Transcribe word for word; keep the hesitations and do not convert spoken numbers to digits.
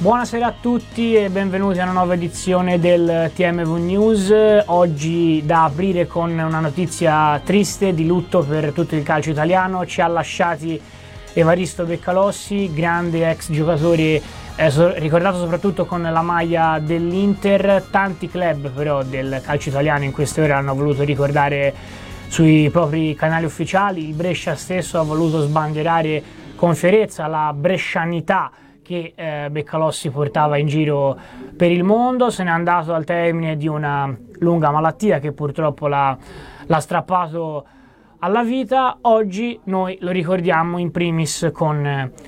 Buonasera a tutti e benvenuti a una nuova edizione del T M V News. Oggi da aprire con una notizia triste di lutto per tutto il calcio italiano. Ci ha lasciati Evaristo Beccalossi, grande ex giocatore eh, so, ricordato soprattutto con la maglia dell'Inter. Tanti club però del calcio italiano in queste ore hanno voluto ricordare sui propri canali ufficiali. Il Brescia stesso ha voluto sbandierare con fierezza la brescianità che eh, Beccalossi portava in giro per il mondo. Se n'è andato al termine di una lunga malattia che purtroppo l'ha, l'ha strappato alla vita. Oggi noi lo ricordiamo in primis con